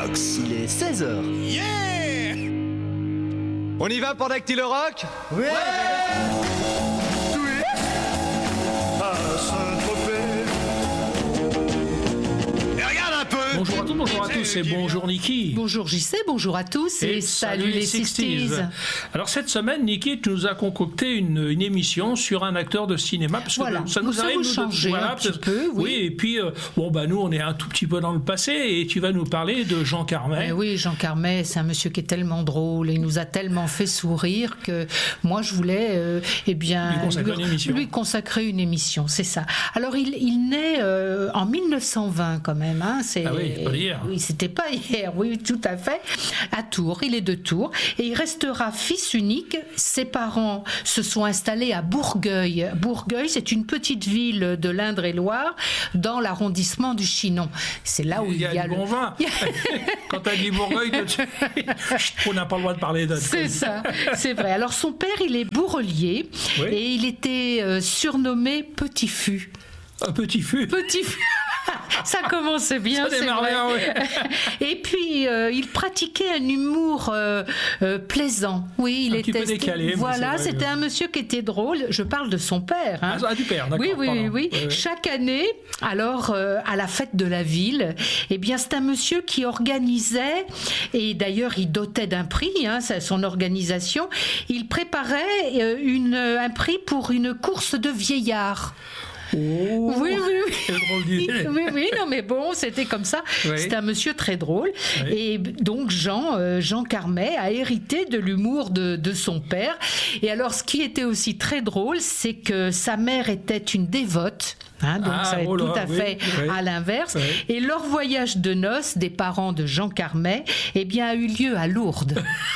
Dactylox. Il est 16h. Yeah! On y va pour Dactylo Rock? Ouais. Et regarde un peu. Bonjour à tous, bonjour à tous et bonjour Niki. Bonjour JC, bonjour à tous et salut les 60s. Alors cette semaine, Niki, tu nous as concocté une émission sur un acteur de cinéma. Parce Voilà, que ça nous ça arrive vous nous, changer un petit peu, oui. Et puis, nous, on est un tout petit peu dans le passé et tu vas nous parler de Jean Carmet. Oui, Jean Carmet, c'est un monsieur qui est tellement drôle et il nous a tellement fait sourire que moi, je voulais lui consacrer une émission, c'est ça. Alors, il naît en 1920 quand même. Hein, pas hier. Oui, c'était pas hier, oui, tout à fait. À Tours, il est de Tours et il restera fils unique. Ses parents se sont installés à Bourgueil. Bourgueil, c'est une petite ville de l'Indre-et-Loire dans l'arrondissement du Chinon. C'est là où il y a le bon vin. Quand tu as dit Bourgueil, on n'a pas le droit de parler d'autre. C'est ça, c'est vrai. Alors son père, il est bourrelier et il était surnommé Petit Fût. Petit Fût. Petit Fût. Ça commençait bien, ça c'est vrai. Bien, oui. Et puis il pratiquait un humour plaisant. Oui, il un était petit peu décalé. Voilà, c'était un monsieur qui était drôle. Je parle de son père. Hein. Ah, du père, d'accord. Oui. Ouais. Chaque année, alors à la fête de la ville, eh bien c'est un monsieur qui organisait, et d'ailleurs il dotait d'un prix, hein, son organisation. Il préparait un prix pour une course de vieillards. Oh, oui. Quelle drôle d'idée. Oui, non, mais bon, c'était comme ça. Oui. C'était un monsieur très drôle. Oui. Et donc, Jean Carmet a hérité de l'humour de son père. Et alors, ce qui était aussi très drôle, c'est que sa mère était une dévote. Hein, donc ça va être tout à fait à l'inverse. Oui. Et leur voyage de noces des parents de Jean Carmet, a eu lieu à Lourdes.